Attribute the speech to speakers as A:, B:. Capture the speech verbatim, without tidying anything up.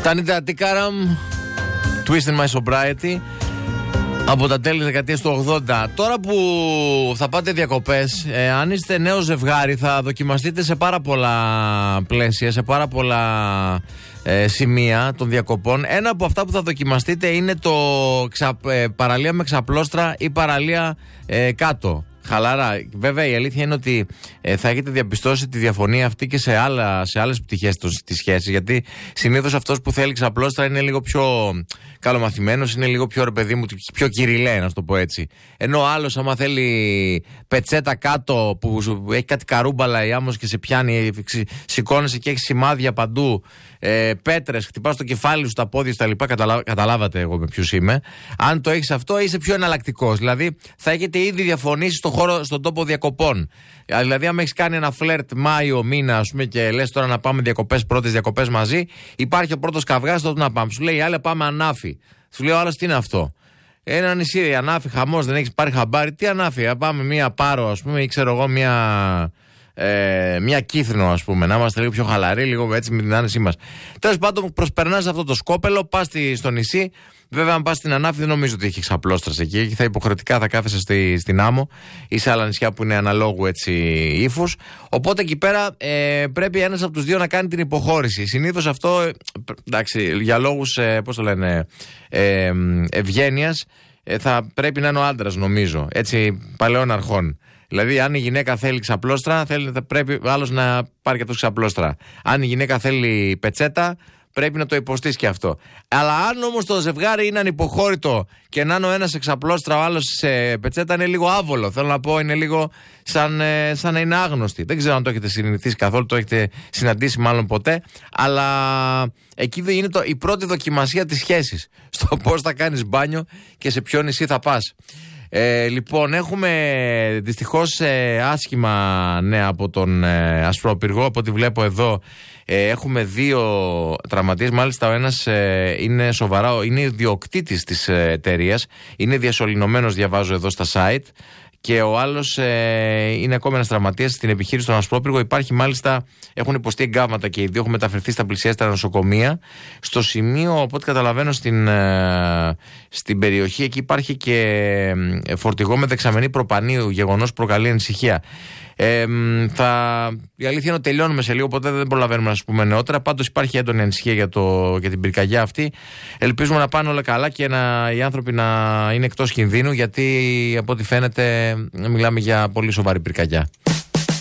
A: Τα Νίτα Τίκαραμ, Twisting My Sobriety, από τα τέλη της δεκαετίας του ογδόντα. Τώρα που θα πάτε διακοπές, ε, αν είστε νέο ζευγάρι, θα δοκιμαστείτε σε πάρα πολλά πλαίσια, σε πάρα πολλά ε, σημεία των διακοπών. Ένα από αυτά που θα δοκιμαστείτε είναι το ξα, ε, παραλία με ξαπλώστρα ή παραλία ε, κάτω. Χαλαρά. Βέβαια, η αλήθεια είναι ότι ε, θα έχετε διαπιστώσει τη διαφωνία αυτή και σε, άλλα, σε άλλες πτυχές της σχέσης. Γιατί συνήθως αυτός που θέλει ξαπλώστρα είναι λίγο πιο καλομαθημένος, είναι λίγο πιο ρε παιδί μου, πιο κυριλέ, να το πω έτσι. Ενώ ο άλλος, άμα θέλει πετσέτα κάτω που έχει κάτι καρούμπαλα ή άμμος και σε πιάνει, σηκώνεσαι και έχει σημάδια παντού, ε, πέτρες, χτυπάς το κεφάλι σου, τα πόδια στα λοιπά. Καταλα... Καταλάβατε εγώ με ποιους είμαι. Αν το έχεις αυτό, είσαι πιο εναλλακτικός. Δηλαδή, θα έχετε ήδη διαφωνήσει στο χώρο, στον τόπο διακοπών. Δηλαδή, αν έχεις κάνει ένα φλερτ Μάιο μήνα, ας πούμε, και λες τώρα να πάμε διακοπές, πρώτες διακοπές μαζί, υπάρχει ο πρώτος καυγάς, τότε να πάμε. Σου λέει η άλλη, πάμε Ανάφη. Σου λέει ο άλλος, τι είναι αυτό? Ένα νησί, Ανάφη, χαμός, δεν έχεις πάρει χαμπάρι. Τι Ανάφη, να πάμε μία Πάρο, ας πούμε, ή ξέρω εγώ, μία. Ε, μια Κύθρινο, ας πούμε, να είμαστε λίγο πιο χαλαροί, λίγο έτσι με την άνεσή μας. Τέλος πάντων, προσπερνάς αυτό το σκόπελο, πας στο νησί. Βέβαια, αν πας στην Ανάφη, δεν νομίζω ότι έχει ξαπλώστρας εκεί. Εκεί θα υποχρεωτικά θα κάθεσαι στη, στην άμμο ή σε άλλα νησιά που είναι αναλόγου έτσι ύφους. Οπότε εκεί πέρα ε, πρέπει ένας από τους δύο να κάνει την υποχώρηση. Συνήθως αυτό, ε, εντάξει, για λόγους, ε, πώς το λένε, ε, ευγένειας, ε, θα πρέπει να είναι ο άντρας, νομίζω. Έτσι, παλαιών αρχών. Δηλαδή, αν η γυναίκα θέλει ξαπλώστρα, θέλει, θα πρέπει άλλος να πάρει και αυτό ξαπλώστρα. Αν η γυναίκα θέλει πετσέτα, πρέπει να το υποστείς και αυτό. Αλλά αν όμως το ζευγάρι είναι ανυποχώρητο και να είναι ο ένας σε ξαπλώστρα, ο άλλος σε πετσέτα, είναι λίγο άβολο. Θέλω να πω, είναι λίγο σαν, ε, σαν να είναι άγνωστοι. Δεν ξέρω αν το έχετε συνηθίσει καθόλου, το έχετε συναντήσει μάλλον ποτέ. Αλλά εκεί είναι το, η πρώτη δοκιμασία της σχέσης. Στο πώς θα κάνεις μπάνιο και σε ποιο νησί θα πας. Ε, λοιπόν, έχουμε δυστυχώς ε, άσχημα νέα από τον ε, Ασπρόπυργο. Από ό,τι βλέπω εδώ, ε, έχουμε δύο τραυματίες. Μάλιστα, ο ένας ε, είναι σοβαρά, είναι ιδιοκτήτης της ε, εταιρείας. Είναι διασωληνωμένος, διαβάζω εδώ στα site. Και ο άλλος ε, είναι ακόμα ένας τραυματίας στην επιχείρηση των Ασπρόπυργο. Υπάρχει μάλιστα, έχουν υποστεί εγκάβματα και οι δύο έχουν μεταφερθεί στα πλησιέστερα νοσοκομεία. Στο σημείο, από ό,τι καταλαβαίνω, στην, ε, στην περιοχή εκεί υπάρχει και ε, φορτηγό με δεξαμενή προπανίου, γεγονός που προκαλεί ανησυχία. Ε, θα, η αλήθεια είναι ότι τελειώνουμε σε λίγο, οπότε δεν προλαβαίνουμε να σας πούμε νεότερα. Πάντως υπάρχει έντονη ανησυχία για, το, για την πυρκαγιά αυτή. Ελπίζουμε να πάνε όλα καλά και να, οι άνθρωποι να είναι εκτός κινδύνου, γιατί από ό,τι φαίνεται μιλάμε για πολύ σοβαρή πυρκαγιά.